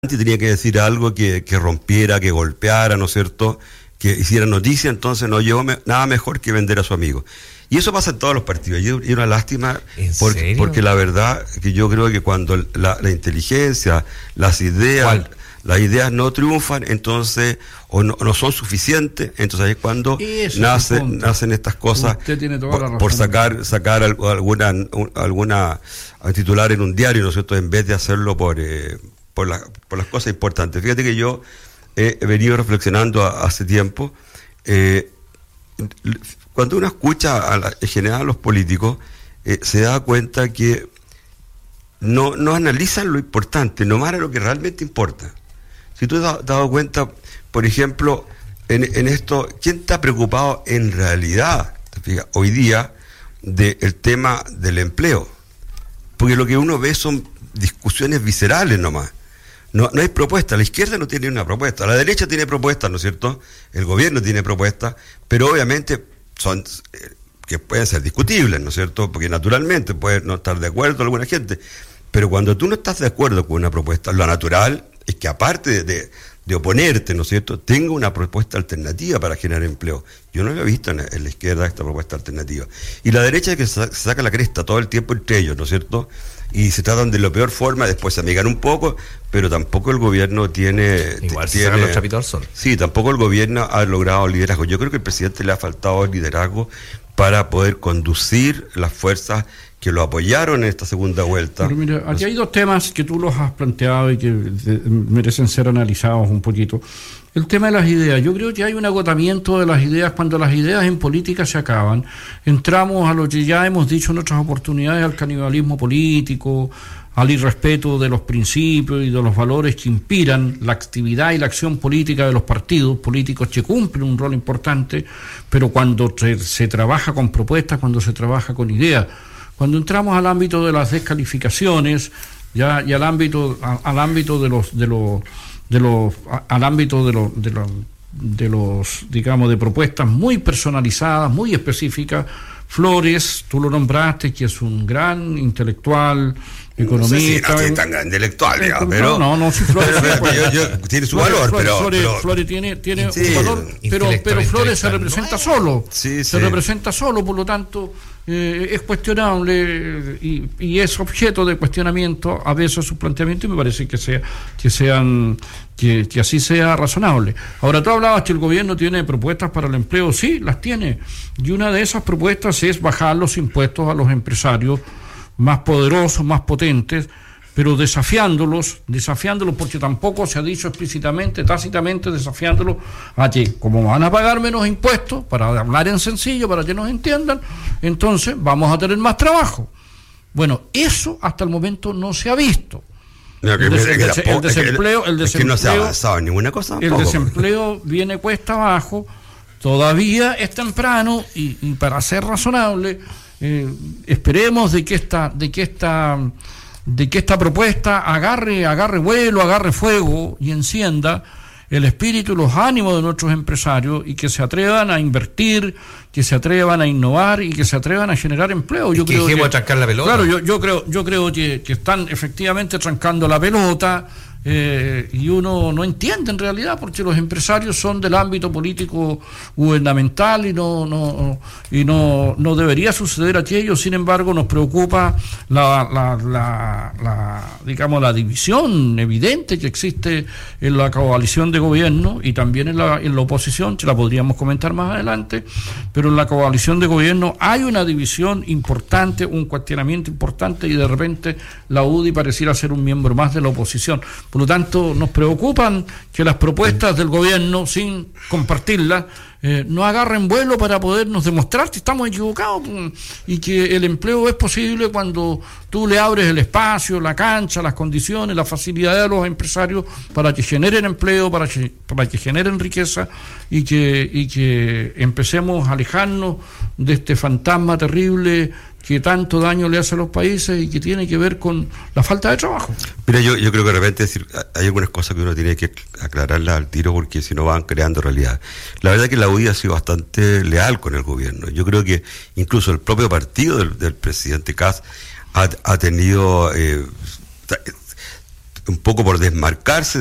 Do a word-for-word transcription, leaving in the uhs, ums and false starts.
tenía que decir algo que, que rompiera, que golpeara, ¿no es cierto?, que hiciera noticia, entonces no llegó me, nada mejor que vender a su amigo. Y eso pasa en todos los partidos, y es una lástima, porque, porque la verdad que yo creo que cuando la, la inteligencia, las ideas, ¿Cuál? las ideas no triunfan, entonces, o no, no son suficientes, entonces ahí es cuando nace, nacen estas cosas por, por sacar, sacar alguna, alguna titular en un diario, ¿no es cierto?, en vez de hacerlo por... Eh, Por, la, por las cosas importantes. Fíjate que yo he, he venido reflexionando a, hace tiempo, eh, cuando uno escucha a la, en general a los políticos, eh, se da cuenta que no, no analizan lo importante, nomás lo que realmente importa. Si tú te has dado cuenta, por ejemplo, en, en esto, ¿quién está preocupado en realidad, fíjate, hoy día, del tema del empleo? Porque lo que uno ve son discusiones viscerales nomás. No, no hay propuesta, la izquierda no tiene una propuesta, la derecha tiene propuestas, ¿no es cierto? El gobierno tiene propuestas, pero obviamente son eh, que pueden ser discutibles, ¿no es cierto? Porque naturalmente puede no estar de acuerdo alguna gente, pero cuando tú no estás de acuerdo con una propuesta, lo natural es que aparte de, de, de oponerte, ¿no es cierto?, tenga una propuesta alternativa para generar empleo. Yo no lo he visto en, en la izquierda esta propuesta alternativa. Y la derecha es que se saca la cresta todo el tiempo entre ellos, ¿no es cierto?, y se tratan de la peor forma, después se amigan un poco, pero tampoco el gobierno tiene... Igual tiene, se sacan los chapitos al sol. Sí, tampoco el gobierno ha logrado liderazgo. Yo creo que al presidente le ha faltado liderazgo para poder conducir las fuerzas que lo apoyaron en esta segunda vuelta. Pero mira, aquí hay dos temas que tú los has planteado y que merecen ser analizados un poquito. El tema de las ideas. Yo creo que hay un agotamiento de las ideas. Cuando las ideas en política se acaban, entramos a lo que ya hemos dicho en otras oportunidades, al canibalismo político, al irrespeto de los principios y de los valores que inspiran la actividad y la acción política de los partidos políticos, que cumplen un rol importante, pero cuando se, se trabaja con propuestas, cuando se trabaja con ideas. Cuando entramos al ámbito de las descalificaciones, ya y al ámbito a, al ámbito de los de los de los a, al ámbito de los de los de los digamos de propuestas muy personalizadas, muy específicas. Flores, tú lo nombraste, que es un gran intelectual, economista. No sé si no es tan gran intelectual, digamos, pero... No, no, sí, Flores... pero, pero, yo, yo, tiene su Flores, valor, Flores, pero... Flores, pero Flores tiene, tiene sí, un valor, pero, pero Flores se representa solo. Sí, se sí. representa solo, por lo tanto, eh, es cuestionable y, y es objeto de cuestionamiento a veces su planteamiento, y me parece que sea que sean... Que, que así sea razonable. Ahora, tú hablabas que el gobierno tiene propuestas para el empleo. Sí, las tiene. Y una de esas propuestas es bajar los impuestos a los empresarios más poderosos, más potentes, pero desafiándolos, desafiándolos porque tampoco se ha dicho explícitamente, tácitamente, desafiándolos a que, como van a pagar menos impuestos, para hablar en sencillo, para que nos entiendan, entonces vamos a tener más trabajo. Bueno, eso hasta el momento no se ha visto. No, que el, des, el, el, des, el desempleo, el desempleo, es que no se ha avanzado en ninguna cosa tampoco. El desempleo viene cuesta abajo, todavía es temprano y, y para ser razonable, eh, esperemos de que esta, de que esta, de que esta propuesta agarre, agarre vuelo, agarre fuego y encienda el espíritu y los ánimos de nuestros empresarios y que se atrevan a invertir, que se atrevan a innovar y que se atrevan a generar empleo. Yo que creo dejemos que, de trancar la pelota. Claro, yo, yo creo, yo creo que, que están efectivamente trancando la pelota. Eh, y uno no entiende en realidad porque los empresarios son del ámbito político gubernamental y no no y no no debería suceder aquello. Sin embargo, nos preocupa la, la, la, la digamos la división evidente que existe en la coalición de gobierno y también en la, en la oposición, que la podríamos comentar más adelante, pero en la coalición de gobierno hay una división importante, un cuestionamiento importante, y de repente la U D I pareciera ser un miembro más de la oposición. Por lo tanto, nos preocupan que las propuestas del gobierno, sin compartirlas, eh, no agarren vuelo para podernos demostrar que estamos equivocados y que el empleo es posible cuando tú le abres el espacio, la cancha, las condiciones, las facilidades a los empresarios para que generen empleo, para que, para que generen riqueza y que, y que empecemos a alejarnos de este fantasma terrible que tanto daño le hace a los países y que tiene que ver con la falta de trabajo. Mira, yo, yo creo que de repente decir, hay algunas cosas que uno tiene que aclararlas al tiro porque si no van creando realidad. La verdad es que la U D I ha sido bastante leal con el gobierno. Yo creo que incluso el propio partido del, del presidente Kast ha, ha tenido eh, un poco por desmarcarse